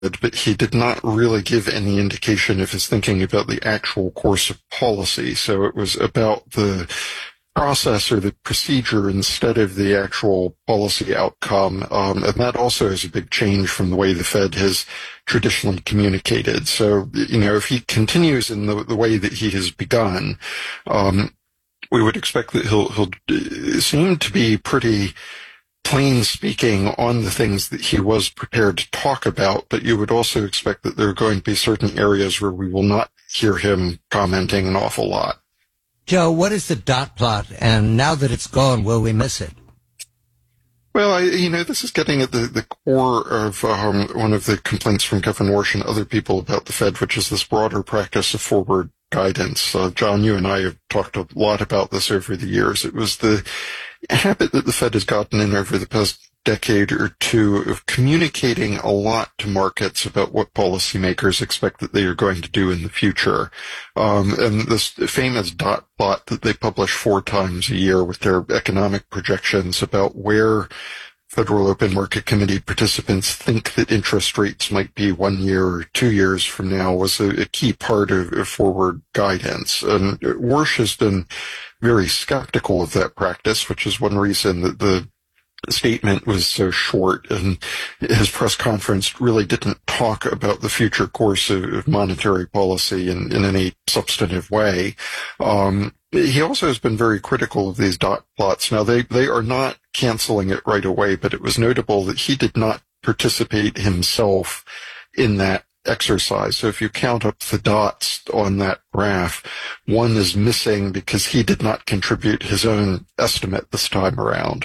but he did not really give any indication of his thinking about the actual course of policy. So it was about the process or the procedure instead of the actual policy outcome. And that also is a big change from the way the Fed has traditionally communicated. So, if he continues in the way that he has begun, we would expect that he'll seem to be pretty plain speaking on the things that he was prepared to talk about, but you would also expect that there are going to be certain areas where we will not hear him commenting an awful lot. Joe, what is the dot plot, and now that it's gone, will we miss it? Well, this is getting at the core of one of the complaints from Kevin Warsh and other people about the Fed, which is this broader practice of forward guidance. John, you and I have talked a lot about this over the years. It was the habit that the Fed has gotten in over the past decade or two of communicating a lot to markets about what policymakers expect that they are going to do in the future. And this famous dot plot that they publish 4 times a year with their economic projections about where Federal Open Market Committee participants think that interest rates might be 1 year or 2 years from now was a key part of forward guidance. And Warsh has been very skeptical of that practice, which is one reason that the statement was so short, and his press conference really didn't talk about the future course of monetary policy in any substantive way. He also has been very critical of these dot plots. Now, they are not canceling it right away, but it was notable that he did not participate himself in that exercise. So if you count up the dots on that graph, one is missing because he did not contribute his own estimate this time around.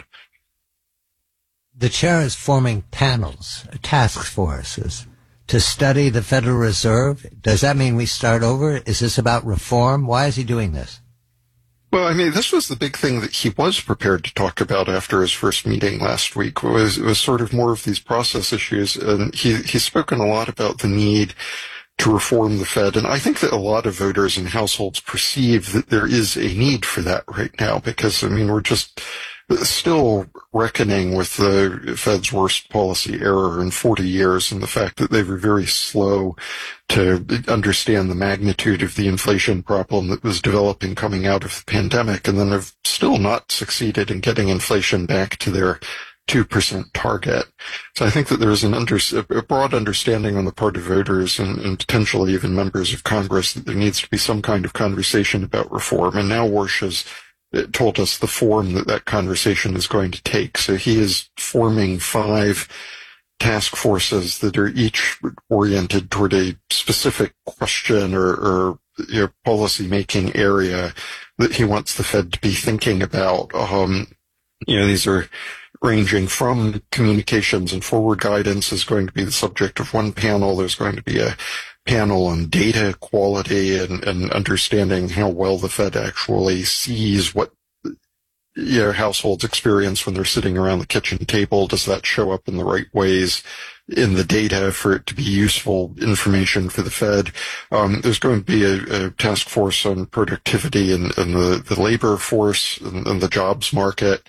The chair is forming panels, task forces, to study the Federal Reserve. Does that mean we start over? Is this about reform? Why is he doing this? Well, this was the big thing that he was prepared to talk about after his first meeting last week, was sort of more of these process issues. And he's spoken a lot about the need to reform the Fed. And I think that a lot of voters and households perceive that there is a need for that right now, because, we're just still reckoning with the Fed's worst policy error in 40 years and the fact that they were very slow to understand the magnitude of the inflation problem that was developing coming out of the pandemic, and then have still not succeeded in getting inflation back to their 2% target. So I think that there is a broad understanding on the part of voters and potentially even members of Congress that there needs to be some kind of conversation about reform. And now Warsh has told us the form that conversation is going to take. So he is forming 5 task forces that are each oriented toward a specific question or policy-making area that he wants the Fed to be thinking about. These are ranging from communications and forward guidance is going to be the subject of one panel. There's going to be a panel on data quality and understanding how well the Fed actually sees what households experience when they're sitting around the kitchen table. Does that show up in the right ways in the data for it to be useful information for the Fed? There's going to be a task force on productivity and the labor force and the jobs market.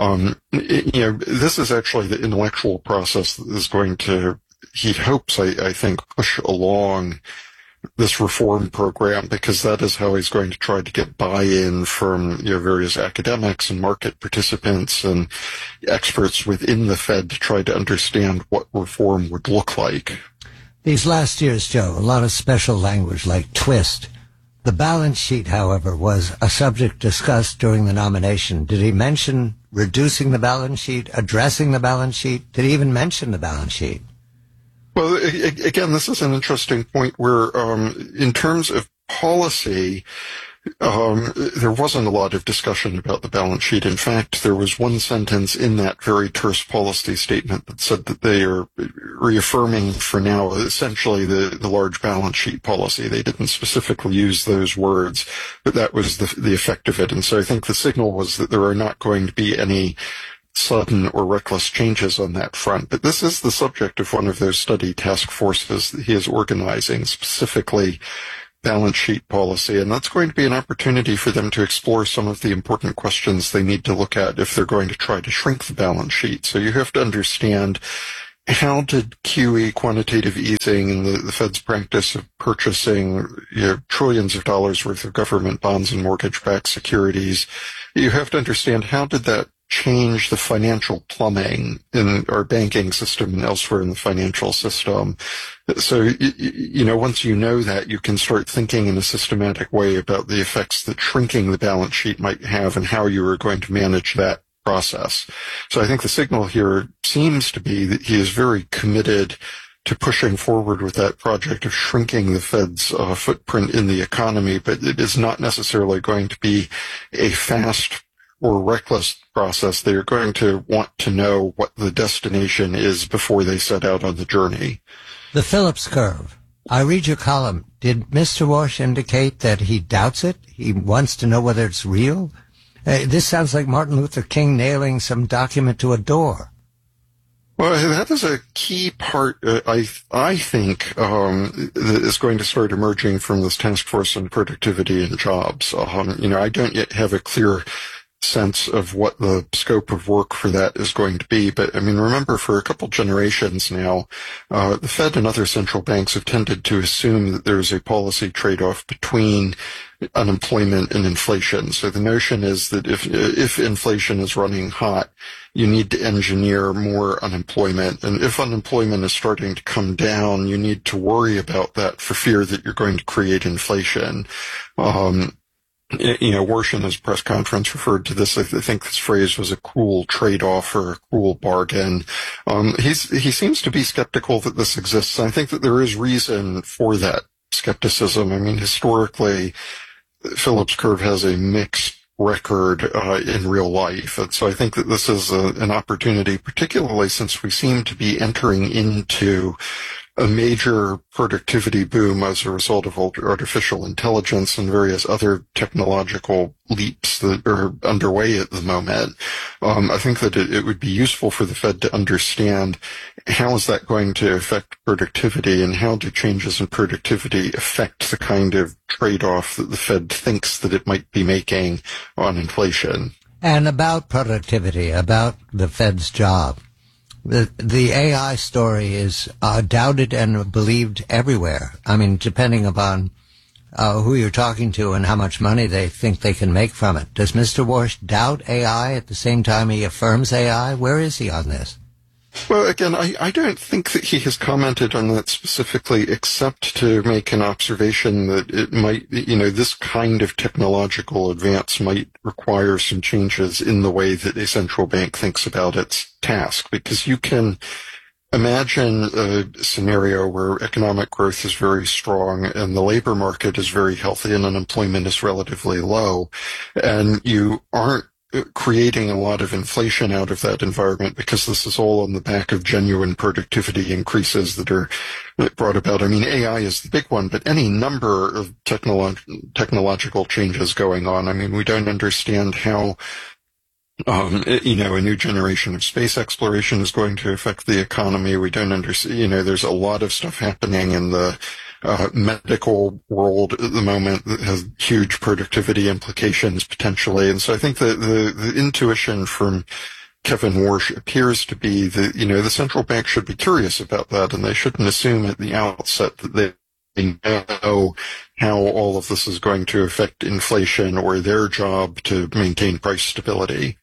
This is actually the intellectual process that is going to, he hopes, I think, push along this reform program, because that is how he's going to try to get buy-in from various academics and market participants and experts within the Fed to try to understand what reform would look like. These last years, Joe, a lot of special language like twist. The balance sheet, however, was a subject discussed during the nomination. Did he mention reducing the balance sheet, addressing the balance sheet? Did he even mention the balance sheet? Well, again, this is an interesting point where, in terms of policy, there wasn't a lot of discussion about the balance sheet. In fact, there was one sentence in that very terse policy statement that said that they are reaffirming for now essentially the large balance sheet policy. They didn't specifically use those words, but that was the effect of it. And so I think the signal was that there are not going to be any sudden or reckless changes on that front. But this is the subject of one of those study task forces that he is organizing, specifically balance sheet policy. And that's going to be an opportunity for them to explore some of the important questions they need to look at if they're going to try to shrink the balance sheet. So you have to understand how did QE, quantitative easing, and the Fed's practice of purchasing trillions of dollars worth of government bonds and mortgage-backed securities, you have to understand, how did that change the financial plumbing in our banking system and elsewhere in the financial system? So, once you know that, you can start thinking in a systematic way about the effects that shrinking the balance sheet might have and how you are going to manage that process. So I think the signal here seems to be that he is very committed to pushing forward with that project of shrinking the Fed's footprint in the economy, but it is not necessarily going to be a fast or reckless process. They are going to want to know what the destination is before they set out on the journey. The Phillips curve. I read your column. Did Mr. Warsh indicate that he doubts it? He wants to know whether it's real? This sounds like Martin Luther King nailing some document to a door. Well, that is a key part, I think, that is going to start emerging from this task force on productivity and jobs. I don't yet have a clear sense of what the scope of work for that is going to be. But, remember, for a couple generations now, the Fed and other central banks have tended to assume that there's a policy trade-off between unemployment and inflation. So the notion is that if inflation is running hot, you need to engineer more unemployment. And if unemployment is starting to come down, you need to worry about that for fear that you're going to create inflation. Warsh in his press conference referred to this. I think this phrase was a cruel trade-off or a cruel bargain. He seems to be skeptical that this exists. I think that there is reason for that skepticism. Historically, Phillips curve has a mixed record in real life. And so I think that this is an opportunity, particularly since we seem to be entering into a major productivity boom as a result of artificial intelligence and various other technological leaps that are underway at the moment. I think that it would be useful for the Fed to understand how is that going to affect productivity and how do changes in productivity affect the kind of trade-off that the Fed thinks that it might be making on inflation. And about productivity, about the Fed's job. The AI story is doubted and believed everywhere. Depending upon who you're talking to and how much money they think they can make from it. Does Mr. Warsh doubt AI at the same time he affirms AI? Where is he on this? Well, again, I don't think that he has commented on that specifically, except to make an observation that it might, this kind of technological advance might require some changes in the way that a central bank thinks about its task, because you can imagine a scenario where economic growth is very strong and the labor market is very healthy and unemployment is relatively low, and you aren't creating a lot of inflation out of that environment because this is all on the back of genuine productivity increases that are brought about. AI is the big one, but any number of technological changes going on. We don't understand how a new generation of space exploration is going to affect the economy. We don't understand, there's a lot of stuff happening in the medical world at the moment that has huge productivity implications potentially. And so I think that the intuition from Kevin Warsh appears to be that, the central bank should be curious about that, and they shouldn't assume at the outset that they know how all of this is going to affect inflation or their job to maintain price stability.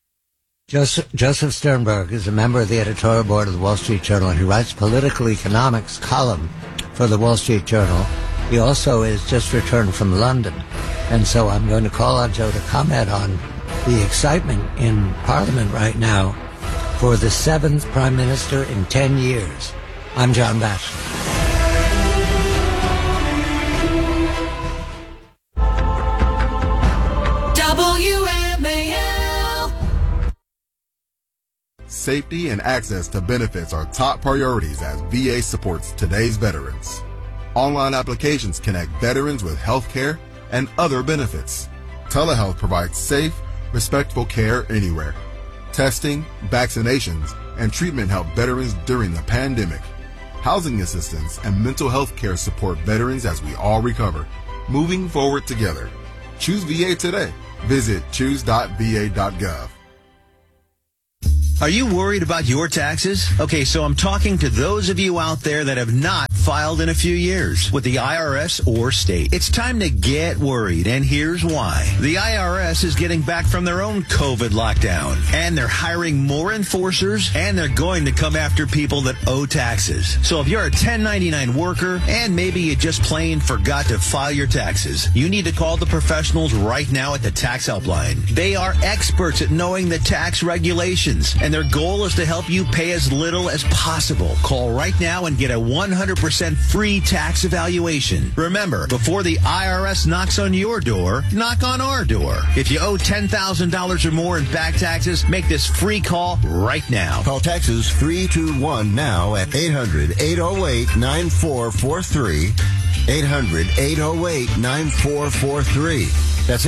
Joseph Sternberg is a member of the editorial board of the Wall Street Journal, and he writes political economics column for the Wall Street Journal. He also is just returned from London. And so I'm going to call on Joe to comment on the excitement in Parliament right now for the 7th Prime Minister in 10 years. I'm John Batchelor. WMAL. Safety and access to benefits are top priorities as VA supports today's veterans. Online applications connect veterans with health care and other benefits. Telehealth provides safe, respectful care anywhere. Testing, vaccinations, and treatment help veterans during the pandemic. Housing assistance and mental health care support veterans as we all recover. Moving forward together. Choose VA today. Visit choose.va.gov. Are you worried about your taxes? Okay, so I'm talking to those of you out there that have not filed in a few years with the IRS or state. It's time to get worried, and here's why. The IRS is getting back from their own COVID lockdown, and they're hiring more enforcers, and they're going to come after people that owe taxes. So if you're a 1099 worker, and maybe you just plain forgot to file your taxes, you need to call the professionals right now at the Tax Helpline. They are experts at knowing the tax regulations, and their goal is to help you pay as little as possible. Call right now and get a 100% free tax evaluation. Remember, before the IRS knocks on your door, knock on our door. If you owe $10,000 or more in back taxes, make this free call right now. Call Taxes 321 now at 800-808-9443. 800-808-9443. That's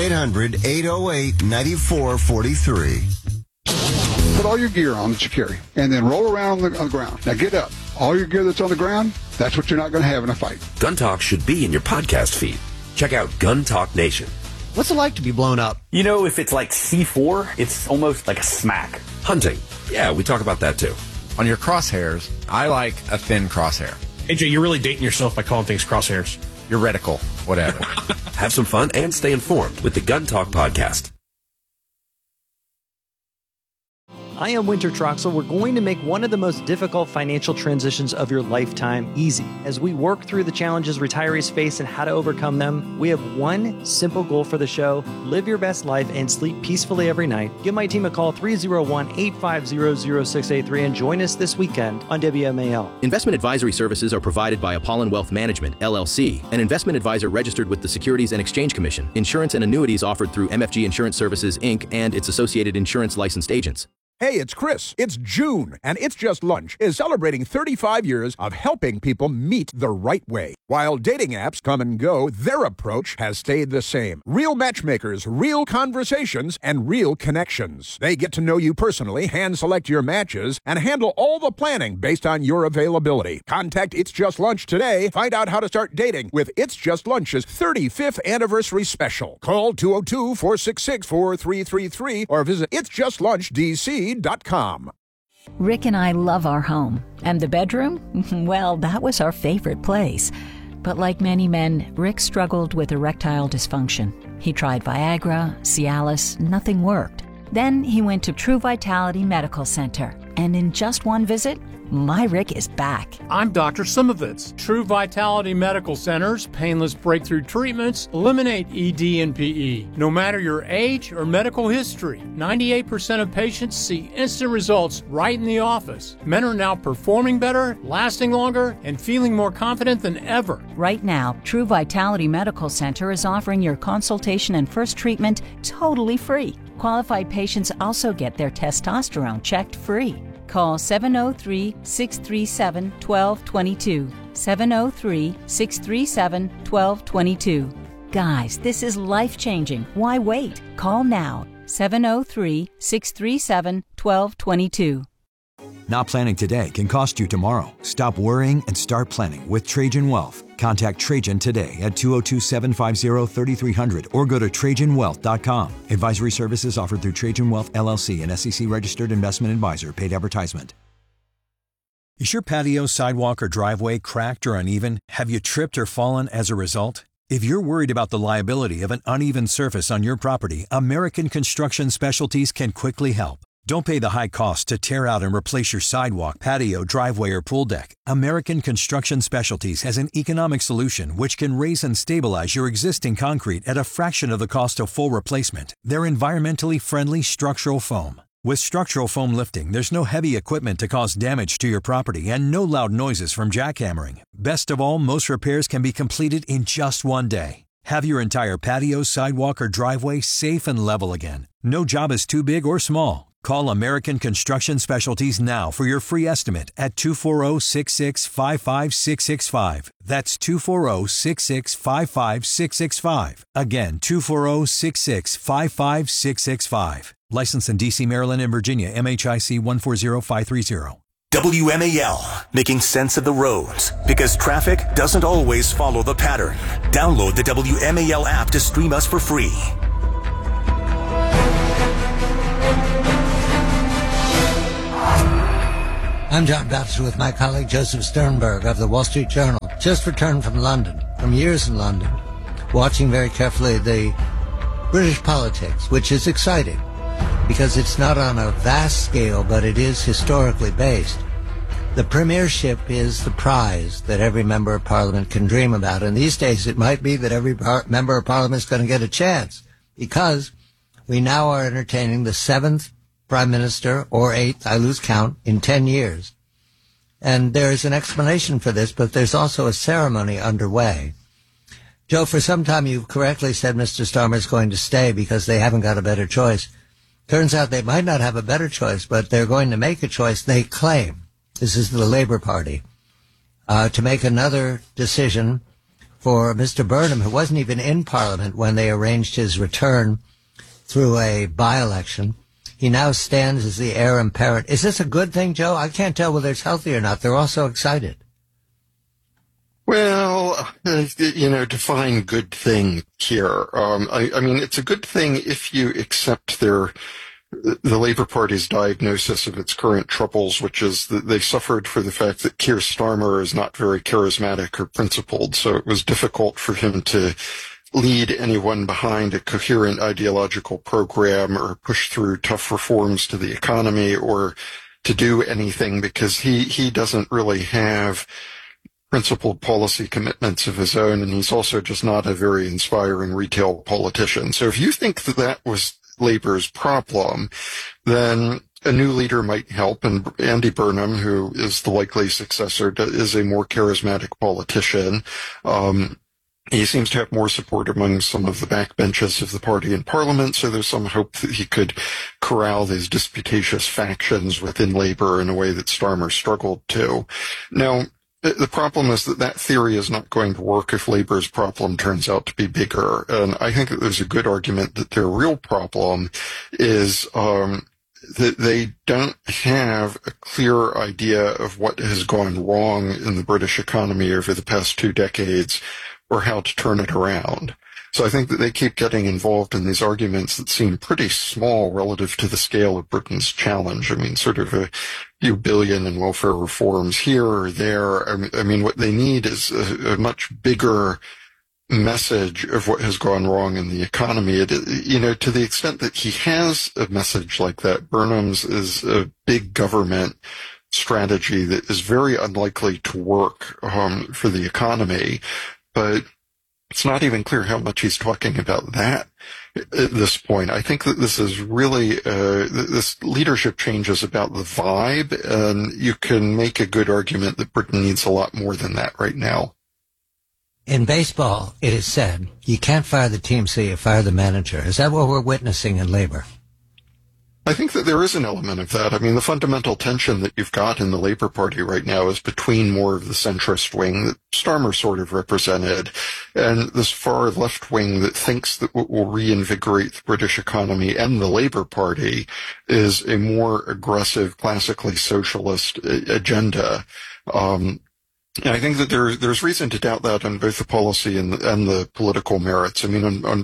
800-808-9443. Put all your gear on that you carry, and then roll around on the ground. Now get up. All your gear that's on the ground, that's what you're not going to have in a fight. Gun Talk should be in your podcast feed. Check out Gun Talk Nation. What's it like to be blown up? You know, if it's like C4, it's almost like a smack. Hunting. Yeah, we talk about that too. On your crosshairs, I like a thin crosshair. AJ, you're really dating yourself by calling things crosshairs. Your reticle, whatever. Have some fun and stay informed with the Gun Talk podcast. I am Winter Troxel. We're going to make one of the most difficult financial transitions of your lifetime easy. As we work through the challenges retirees face and how to overcome them, we have one simple goal for the show: live your best life and sleep peacefully every night. Give my team a call, 301-850-0683, and join us this weekend on WMAL. Investment advisory services are provided by Apollon Wealth Management, LLC, an investment advisor registered with the Securities and Exchange Commission. Insurance and annuities offered through MFG Insurance Services, Inc. and its associated insurance licensed agents. Hey, it's Chris. It's June, and It's Just Lunch is celebrating 35 years of helping people meet the right way. While dating apps come and go, their approach has stayed the same. Real matchmakers, real conversations, and real connections. They get to know you personally, hand-select your matches, and handle all the planning based on your availability. Contact It's Just Lunch today. Find out how to start dating with It's Just Lunch's 35th anniversary special. Call 202-466-4333 or visit itsjustlunchdc.com. Rick and I love our home. And the bedroom? Well, that was our favorite place. But like many men, Rick struggled with erectile dysfunction. He tried Viagra, Cialis, nothing worked. Then he went to True Vitality Medical Center. And in just one visit, my Rick is back. I'm Dr. Simovitz. True Vitality Medical Center's painless breakthrough treatments eliminate ED and PE. No matter your age or medical history, 98% of patients see instant results right in the office. Men are now performing better, lasting longer, and feeling more confident than ever. Right now, True Vitality Medical Center is offering your consultation and first treatment totally free. Qualified patients also get their testosterone checked free. Call 703-637-1222. 703-637-1222. Guys, this is life-changing. Why wait? Call now. 703-637-1222. Not planning today can cost you tomorrow. Stop worrying and start planning with Trajan Wealth. Contact Trajan today at 202-750-3300 or go to TrajanWealth.com. Advisory services offered through Trajan Wealth, LLC, an SEC-registered investment advisor. Paid advertisement. Is your patio, sidewalk, or driveway cracked or uneven? Have you tripped or fallen as a result? If you're worried about the liability of an uneven surface on your property, American Construction Specialties can quickly help. Don't pay the high cost to tear out and replace your sidewalk, patio, driveway, or pool deck. American Construction Specialties has an economic solution which can raise and stabilize your existing concrete at a fraction of the cost of full replacement. They're environmentally friendly structural foam. With structural foam lifting, there's no heavy equipment to cause damage to your property and no loud noises from jackhammering. Best of all, most repairs can be completed in just one day. Have your entire patio, sidewalk, or driveway safe and level again. No job is too big or small. Call American Construction Specialties now for your free estimate at 240-6655665. That's 240-6655665. Again, 240-6655665. Licensed in D.C., Maryland, and Virginia, MHIC 140530. WMAL, making sense of the roads, because traffic doesn't always follow the pattern. Download the WMAL app to stream us for free. I'm John Batchelor with my colleague Joseph Sternberg of the Wall Street Journal. Just returned from London, from years in London, watching very carefully the British politics, which is exciting because it's not on a vast scale, but it is historically based. The premiership is the prize that every member of parliament can dream about. And these days it might be that every member of parliament is going to get a chance because we now are entertaining the 7th prime minister, or 8th, I lose count, in 10 years. And there is an explanation for this, but there's also a ceremony underway. Joe, for some time you've correctly said Mr. Starmer is going to stay because they haven't got a better choice. Turns out they might not have a better choice, but they're going to make a choice, they claim. This is the Labour Party, to make another decision for Mr. Burnham, who wasn't even in Parliament when they arranged his return through a by-election. He now stands as the heir apparent. Is this a good thing, Joe? I can't tell whether it's healthy or not. They're all so excited. Well, define good thing here. I mean, it's a good thing if you accept the Labour Party's diagnosis of its current troubles, which is that they suffered for the fact that Keir Starmer is not very charismatic or principled, so it was difficult for him to lead anyone behind a coherent ideological program or push through tough reforms to the economy or to do anything because he doesn't really have principled policy commitments of his own, and he's also just not a very inspiring retail politician. So if you think that was Labour's problem, then a new leader might help, and Andy Burnham, who is the likely successor, is a more charismatic politician. He seems to have more support among some of the backbenches of the party in Parliament, so there's some hope that he could corral these disputatious factions within Labour in a way that Starmer struggled to. Now, the problem is that theory is not going to work if Labour's problem turns out to be bigger. And I think that there's a good argument that their real problem is that they don't have a clear idea of what has gone wrong in the British economy over the past 2 decades or how to turn it around. So I think that they keep getting involved in these arguments that seem pretty small relative to the scale of Britain's challenge. I mean, sort of a few billion in welfare reforms here or there. I mean, what they need is a much bigger message of what has gone wrong in the economy. To the extent that he has a message like that, Burnham's is a big government strategy that is very unlikely to work for the economy. But it's not even clear how much he's talking about that at this point. I think that this is really, this leadership change is about the vibe, and you can make a good argument that Britain needs a lot more than that right now. In baseball, it is said, you can't fire the team, so you fire the manager. Is that what we're witnessing in Labour? I think that there is an element of that. I mean, the fundamental tension that you've got in the Labour Party right now is between more of the centrist wing that Starmer sort of represented and this far left wing that thinks that what will reinvigorate the British economy and the Labour Party is a more aggressive, classically socialist agenda. I think that there's reason to doubt that on both the policy and the political merits. I mean, on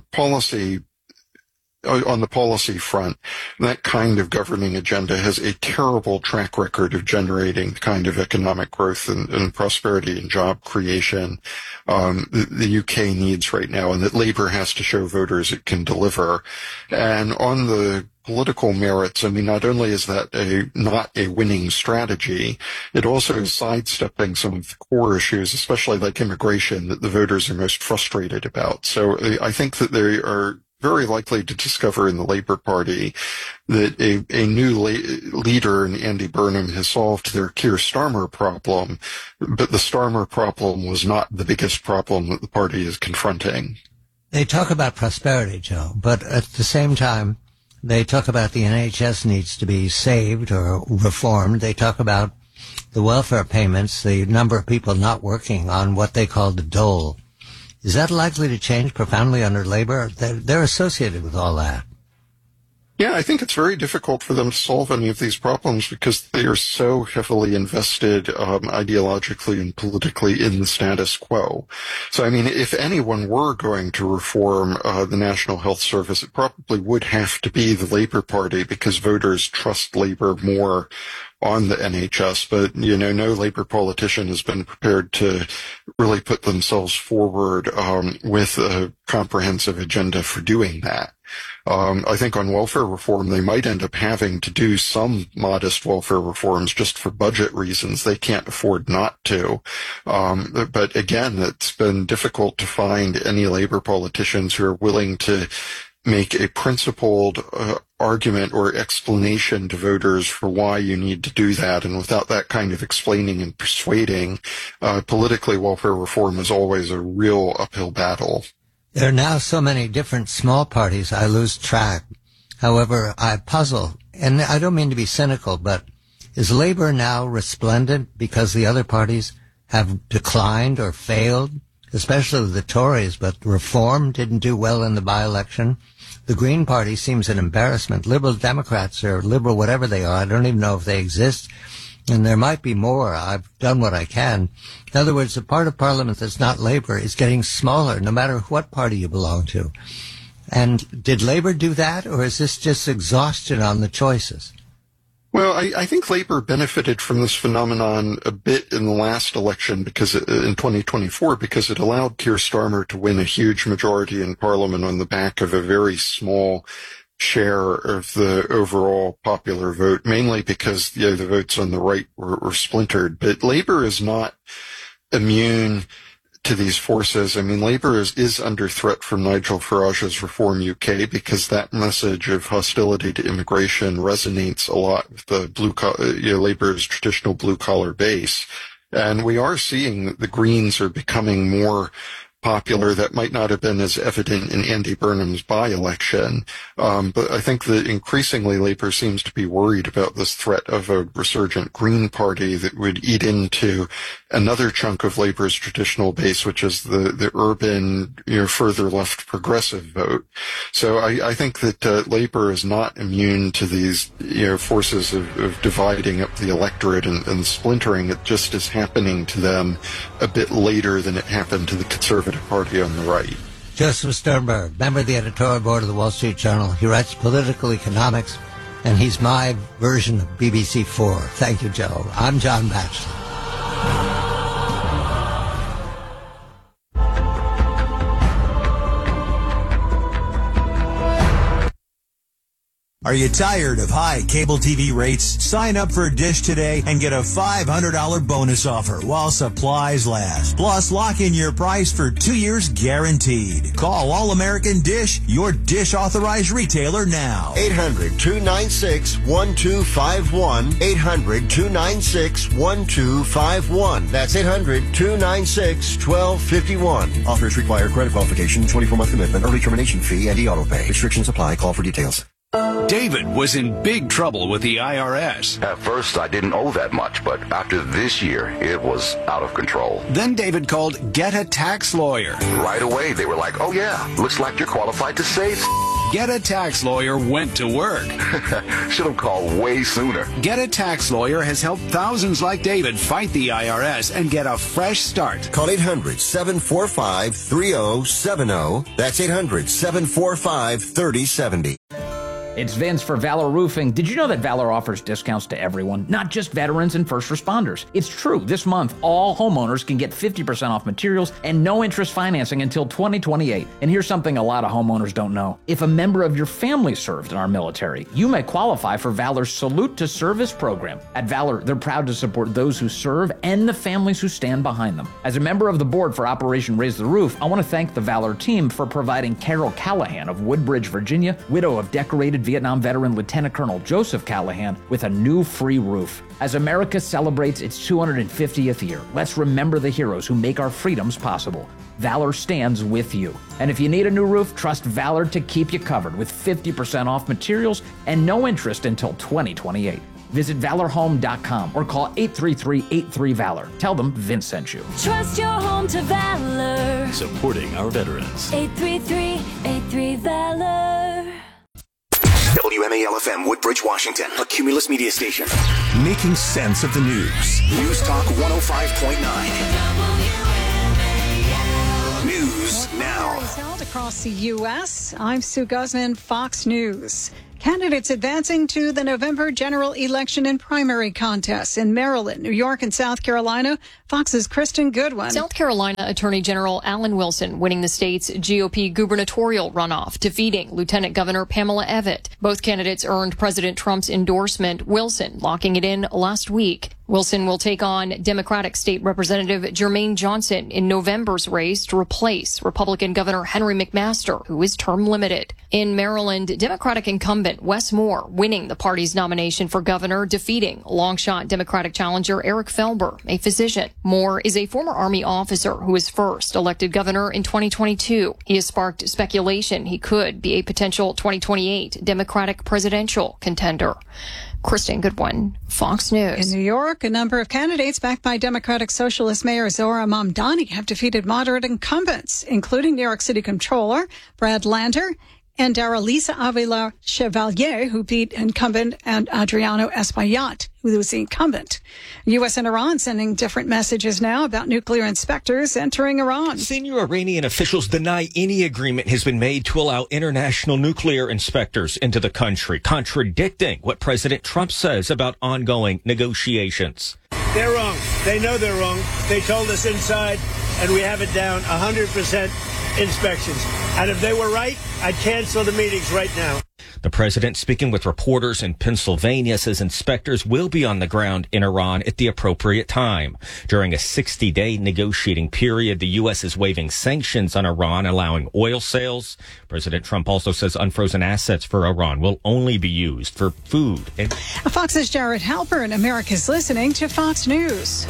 the policy front, that kind of governing agenda has a terrible track record of generating the kind of economic growth and prosperity and job creation the UK needs right now, and that Labour has to show voters it can deliver. And on the political merits, I mean, not only is that not a winning strategy, it also is sidestepping some of the core issues, especially like immigration, that the voters are most frustrated about. So I think that they are very likely to discover in the Labour Party that a new leader in Andy Burnham has solved their Keir Starmer problem, but the Starmer problem was not the biggest problem that the party is confronting. They talk about prosperity, Joe, but at the same time, they talk about the NHS needs to be saved or reformed. They talk about the welfare payments, the number of people not working on what they call the dole. Is that likely to change profoundly under Labour? They're associated with all that. Yeah, I think it's very difficult for them to solve any of these problems because they are so heavily invested ideologically and politically in the status quo. So, I mean, if anyone were going to reform the National Health Service, it probably would have to be the Labour Party because voters trust Labour more on the NHS, but, no Labour politician has been prepared to really put themselves forward with a comprehensive agenda for doing that. I think on welfare reform, they might end up having to do some modest welfare reforms just for budget reasons. They can't afford not to. But again, it's been difficult to find any Labour politicians who are willing to make a principled argument or explanation to voters for why you need to do that. And without that kind of explaining and persuading, politically, welfare reform is always a real uphill battle. There are now so many different small parties, I lose track. However, I puzzle, and I don't mean to be cynical, but is Labour now resplendent because the other parties have declined or failed, especially the Tories, but Reform didn't do well in the by-election? The Green Party seems an embarrassment. Liberal Democrats or liberal whatever they are, I don't even know if they exist. And there might be more. I've done what I can. In other words, the part of Parliament that's not Labour is getting smaller, no matter what party you belong to. And did Labour do that, or is this just exhaustion on the choices? Well, I think Labour benefited from this phenomenon a bit in the last election because in 2024, because it allowed Keir Starmer to win a huge majority in Parliament on the back of a very small share of the overall popular vote, mainly because the votes on the right were splintered. But Labour is not immune to these forces. I mean, Labour is under threat from Nigel Farage's Reform UK because that message of hostility to immigration resonates a lot with the Labour's traditional blue-collar base. And we are seeing that the Greens are becoming more popular. That might not have been as evident in Andy Burnham's by-election, but I think that increasingly Labour seems to be worried about this threat of a resurgent Green Party that would eat into another chunk of Labour's traditional base, which is the urban, further left progressive vote. So I think that Labour is not immune to these, forces of dividing up the electorate and splintering. It just is happening to them a bit later than it happened to the Conservative Party on the right. Joseph Sternberg, member of the editorial board of the Wall Street Journal. He writes political economics, and he's my version of BBC4. Thank you, Joe. I'm John Batchelor. Are you tired of high cable TV rates? Sign up for Dish today and get a $500 bonus offer while supplies last. Plus, lock in your price for 2 years guaranteed. Call All American Dish, your Dish authorized retailer now. 800-296-1251. 800-296-1251. That's 800-296-1251. Offers require credit qualification, 24-month commitment, early termination fee, and e-auto pay. Restrictions apply. Call for details. David was in big trouble with the IRS. At first, I didn't owe that much, but after this year, it was out of control. Then David called Get a Tax Lawyer. Right away, they were like, oh yeah, looks like you're qualified to save. Get a Tax Lawyer went to work. Should have called way sooner. Get a Tax Lawyer has helped thousands like David fight the IRS and get a fresh start. Call 800-745-3070. That's 800-745-3070. It's Vince for Valor Roofing. Did you know that Valor offers discounts to everyone, not just veterans and first responders? It's true. This month, all homeowners can get 50% off materials and no interest financing until 2028. And here's something a lot of homeowners don't know. If a member of your family served in our military, you may qualify for Valor's Salute to Service program. At Valor, they're proud to support those who serve and the families who stand behind them. As a member of the board for Operation Raise the Roof, I want to thank the Valor team for providing Carol Callahan of Woodbridge, Virginia, widow of decorated Vietnam veteran Lieutenant Colonel Joseph Callahan, with a new free roof. As America celebrates its 250th year, let's remember the heroes who make our freedoms possible. Valor stands with you. And if you need a new roof, trust Valor to keep you covered with 50% off materials and no interest until 2028. Visit ValorHome.com or call 833-83-VALOR. Tell them Vince sent you. Trust your home to Valor. Supporting our veterans. 833-83-VALOR. WMAL-FM, Woodbridge, Washington, a Cumulus media station. Making sense of the news. News Talk 105.9. News now. Held across the U.S. I'm Sue Guzman, Fox News. Candidates advancing to the November general election and primary contests in Maryland, New York, and South Carolina. Fox's Kristen Goodwin. South Carolina Attorney General Alan Wilson winning the state's GOP gubernatorial runoff, defeating Lieutenant Governor Pamela Evette. Both candidates earned President Trump's endorsement, Wilson locking it in last week. Wilson will take on Democratic State Representative Jermaine Johnson in November's race to replace Republican Governor Henry McMaster, who is term limited. In Maryland, Democratic incumbent Wes Moore winning the party's nomination for governor, defeating longshot Democratic challenger Eric Felber, a physician. Moore is a former Army officer who was first elected governor in 2022. He has sparked speculation he could be a potential 2028 Democratic presidential contender. Kristen Goodwin, Fox News. In New York, a number of candidates backed by Democratic Socialist Mayor Zohran Mamdani have defeated moderate incumbents, including New York City Comptroller Brad Lander and Daralisa Avila Chevalier, who beat incumbent and Adriano Espaillat, who was the incumbent. U.S. and Iran sending different messages now about nuclear inspectors entering Iran. Senior Iranian officials deny any agreement has been made to allow international nuclear inspectors into the country, contradicting what President Trump says about ongoing negotiations. They're wrong. They know they're wrong. They told us inside, and we have it down 100% inspections. And if they were right, I'd cancel the meetings right now. The president, speaking with reporters in Pennsylvania, says inspectors will be on the ground in Iran at the appropriate time. During a 60-day negotiating period, the U.S. is waiving sanctions on Iran, allowing oil sales. President Trump also says unfrozen assets for Iran will only be used for food. Fox's Jared Halpern. America's listening to Fox News.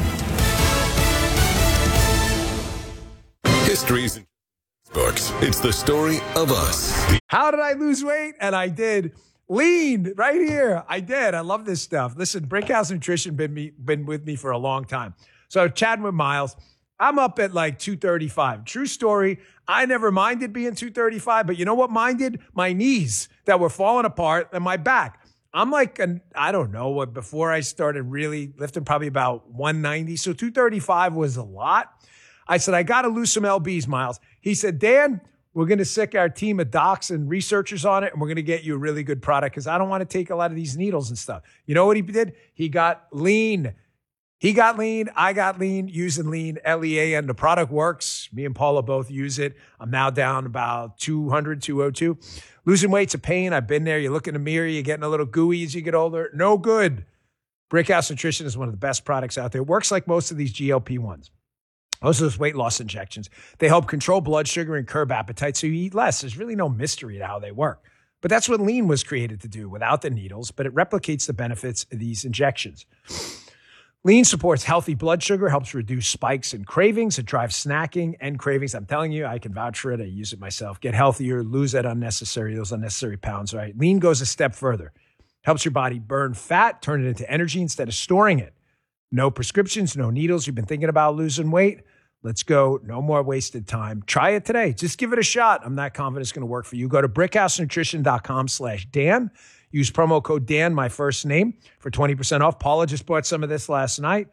History's books. It's the story of us. How did I lose weight? And I did. Lean right here. I did. I love this stuff. Listen, Brickhouse Nutrition been with me for a long time. So chatting with Miles, I'm up at like 235. True story. I never minded being 235, but you know what minded? My knees that were falling apart and my back. I'm like, I don't know what, before I started really lifting, probably about 190. So 235 was a lot. I said, I got to lose some lbs, Miles. He said, Dan, we're going to sick our team of docs and researchers on it, and we're going to get you a really good product because I don't want to take a lot of these needles and stuff. You know what he did? He got lean. He got lean. I got lean using lean, LEA, and the product works. Me and Paula both use it. I'm now down about 200, 202. Losing weight's a pain. I've been there. You look in the mirror, you're getting a little gooey as you get older. No good. Brickhouse Nutrition is one of the best products out there. It works like most of these GLP-1s. Most of those weight loss injections, they help control blood sugar and curb appetite so you eat less. There's really no mystery to how they work. But that's what lean was created to do without the needles, but it replicates the benefits of these injections. Lean supports healthy blood sugar, helps reduce spikes and cravings. It drives snacking and cravings. I'm telling you, I can vouch for it. I use it myself. Get healthier, lose those unnecessary pounds, right? Lean goes a step further. Helps your body burn fat, turn it into energy instead of storing it. No prescriptions, no needles. You've been thinking about losing weight? Let's go. No more wasted time. Try it today. Just give it a shot. I'm not confident it's going to work for you. Go to brickhousenutrition.com/Dan. Use promo code Dan, my first name, for 20% off. Paula just bought some of this last night.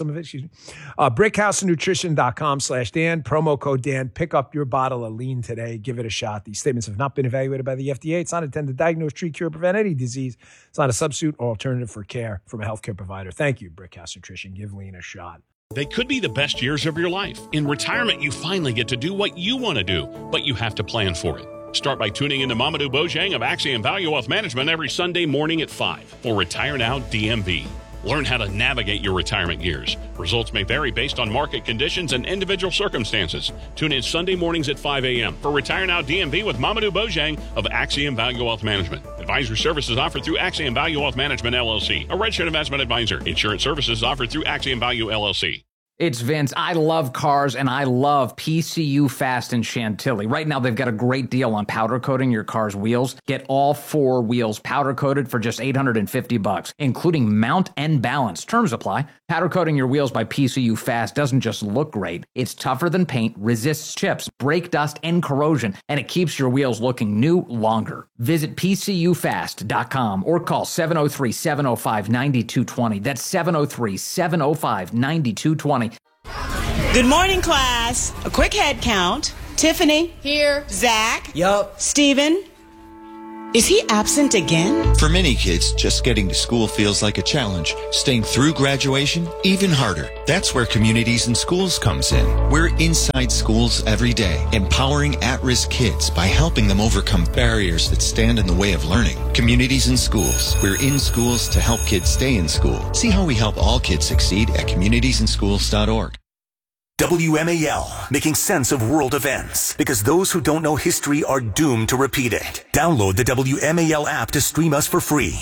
Brickhousenutrition.com/Dan. Promo code Dan. Pick up your bottle of lean today. Give it a shot. These statements have not been evaluated by the FDA. It's not intended to diagnose, treat, cure, prevent any disease. It's not a substitute or alternative for care from a healthcare provider. Thank you, Brickhouse Nutrition. Give lean a shot. They could be the best years of your life. In retirement, you finally get to do what you want to do, but you have to plan for it. Start by tuning into Mamadou Bojang of Axiom Value Wealth Management every Sunday morning at 5 for Retire Now DMV. Learn how to navigate your retirement years. Results may vary based on market conditions and individual circumstances. Tune in Sunday mornings at 5 a.m. for Retire Now DMV with Mamadou Bojang of Axiom Value Wealth Management. Advisory services offered through Axiom Value Wealth Management, LLC, a registered investment advisor. Insurance services offered through Axiom Value, LLC. It's Vince. I love cars, and I love PCU Fast in Chantilly. Right now, they've got a great deal on powder coating your car's wheels. Get all 4 wheels powder coated for just $850, including mount and balance. Terms apply. Powder coating your wheels by PCU Fast doesn't just look great. It's tougher than paint, resists chips, brake dust, and corrosion, and it keeps your wheels looking new longer. Visit PCUfast.com or call 703-705-9220. That's 703-705-9220. Good morning, class. A quick head count. Tiffany. Here. Zach. Yup. Steven. Is he absent again? For many kids, just getting to school feels like a challenge. Staying through graduation, even harder. That's where Communities in Schools comes in. We're inside schools every day, empowering at-risk kids by helping them overcome barriers that stand in the way of learning. Communities in Schools. We're in schools to help kids stay in school. See how we help all kids succeed at communitiesinschools.org. WMAL, making sense of world events, because those who don't know history are doomed to repeat it. Download the WMAL app to stream us for free.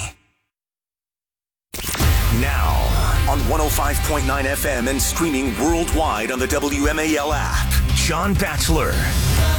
Now, on 105.9 FM and streaming worldwide on the WMAL app, John Batchelor.